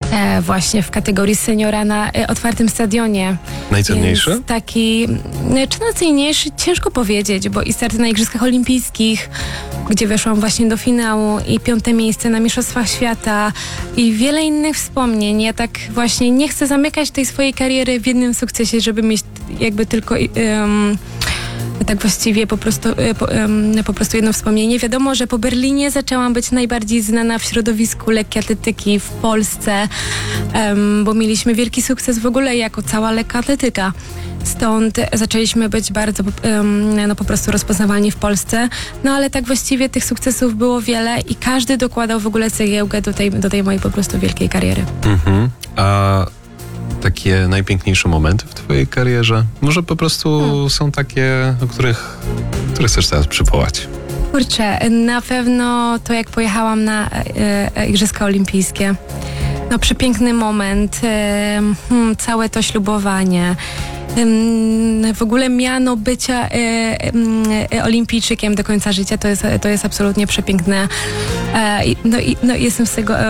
właśnie w kategorii seniora na otwartym stadionie. Najcenniejszy? Więc taki, czy najcenniejszy, ciężko powiedzieć, bo i starty na Igrzyskach Olimpijskich, gdzie weszłam właśnie do finału, i 5. miejsce na Mistrzostwach Świata i wiele innych wspomnień. Ja tak właśnie nie chcę zamykać tej swojej kariery w jednym sukcesie, żeby mieć jakby tylko tak właściwie po prostu jedno wspomnienie. Wiadomo, że po Berlinie zaczęłam być najbardziej znana w środowisku lekkiej atletyki w Polsce, bo mieliśmy wielki sukces w ogóle jako cała lekka atletyka. Stąd zaczęliśmy być bardzo po prostu rozpoznawalni w Polsce. No ale tak właściwie tych sukcesów było wiele i każdy dokładał w ogóle cegiełkę do tej mojej po prostu wielkiej kariery. Mhm. A takie najpiękniejsze momenty w twojej karierze? Może po prostu są takie, o których chcesz teraz przywołać? Kurczę, na pewno to, jak pojechałam na Igrzyska Olimpijskie. No, przepiękny moment, całe to ślubowanie, w ogóle miano bycia olimpijczykiem do końca życia, to jest absolutnie przepiękne. No jestem z tego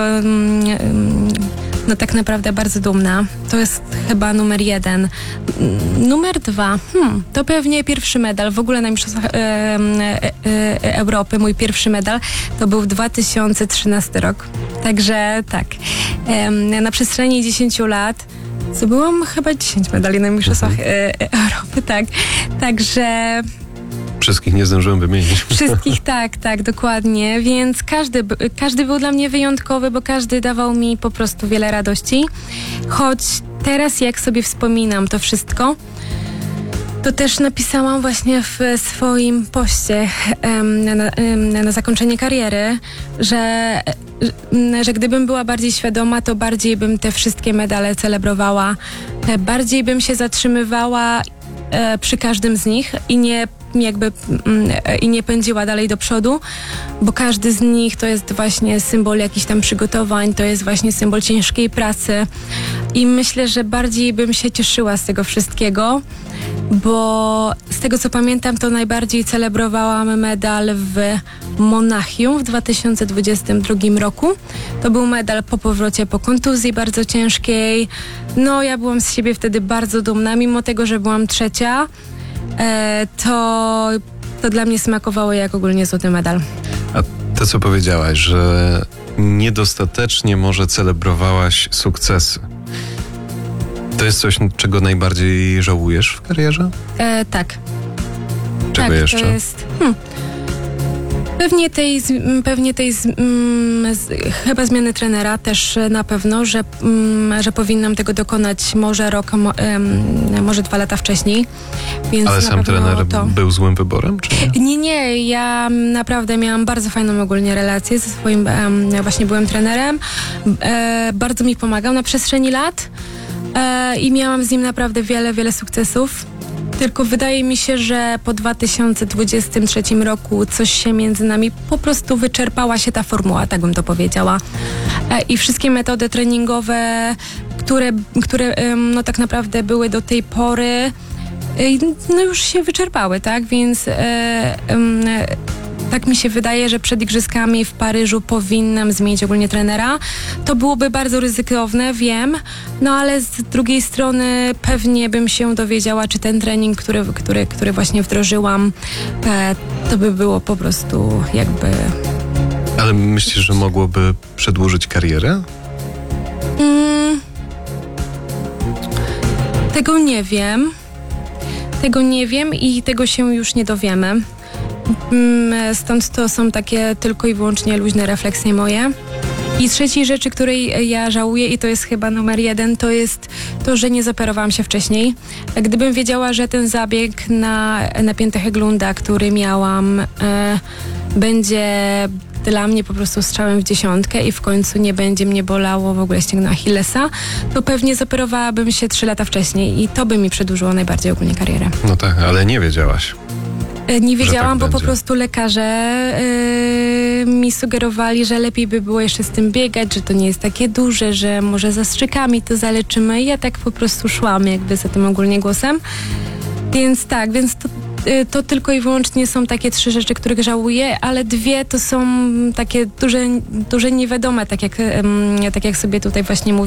no tak naprawdę bardzo dumna. To jest chyba numer 1. Numer 2, to pewnie pierwszy medal. W ogóle na Mistrzostwach Europy mój pierwszy medal to był 2013 rok. Także tak, na przestrzeni 10 lat zdobyłam chyba 10 medali na Mistrzostwach Europy, tak. Także wszystkich nie zdążyłem wymienić. Wszystkich, tak, dokładnie. Więc każdy był dla mnie wyjątkowy, bo każdy dawał mi po prostu wiele radości. Choć teraz, jak sobie wspominam to wszystko, to też napisałam właśnie w swoim poście na zakończenie kariery, że gdybym była bardziej świadoma, to bardziej bym te wszystkie medale celebrowała. Bardziej bym się zatrzymywała przy każdym z nich i nie pędziła dalej do przodu, bo każdy z nich to jest właśnie symbol jakichś tam przygotowań, to jest właśnie symbol ciężkiej pracy i myślę, że bardziej bym się cieszyła z tego wszystkiego, bo z tego co pamiętam, to najbardziej celebrowałam medal w Monachium w 2022 roku. To był medal po powrocie po kontuzji bardzo ciężkiej. No, ja byłam z siebie wtedy bardzo dumna, mimo tego, że byłam trzecia. To dla mnie smakowało jak ogólnie złoty medal. A to, co powiedziałaś, że niedostatecznie może celebrowałaś sukcesy, to jest coś, czego najbardziej żałujesz w karierze? Tak. Czego jeszcze? To jest... Pewnie tej chyba zmiany trenera też na pewno, że powinnam tego dokonać może rok, może 2 lata wcześniej. Więc ale sam trener był złym wyborem? Czy nie? Nie, ja naprawdę miałam bardzo fajną ogólnie relację ze swoim, właśnie byłem trenerem. Bardzo mi pomagał na przestrzeni lat i miałam z nim naprawdę wiele sukcesów. Tylko wydaje mi się, że po 2023 roku coś się między nami po prostu wyczerpała się ta formuła, tak bym to powiedziała. I wszystkie metody treningowe, które no tak naprawdę były do tej pory, no już się wyczerpały, tak? Więc tak mi się wydaje, że przed Igrzyskami w Paryżu powinnam zmienić ogólnie trenera. To byłoby bardzo ryzykowne, wiem, no ale z drugiej strony pewnie bym się dowiedziała, czy ten trening, który właśnie wdrożyłam, to by było po prostu jakby... Ale myślisz, że mogłoby przedłużyć karierę? Tego nie wiem. Tego nie wiem i tego się już nie dowiemy. Stąd to są takie tylko i wyłącznie luźne refleksje moje. I trzeciej rzeczy, której ja żałuję, i to jest chyba numer 1, to jest to, że nie zoperowałam się wcześniej. Gdybym wiedziała, że ten zabieg na napięte Heglunda, który miałam, będzie dla mnie po prostu strzałem w dziesiątkę i w końcu nie będzie mnie bolało w ogóle ścięgno Achillesa, to pewnie zoperowałabym się 3 lata wcześniej i to by mi przedłużyło najbardziej ogólnie karierę. No tak, ale nie wiedziałaś. Nie wiedziałam, tak bo po prostu lekarze mi sugerowali, że lepiej by było jeszcze z tym biegać, że to nie jest takie duże, że może zastrzykami to zaleczymy. I ja tak po prostu szłam jakby za tym ogólnie głosem. Więc tak, to tylko i wyłącznie są takie 3 rzeczy, których żałuję, ale 2 to są takie duże niewiadome, tak jak sobie tutaj właśnie mówię.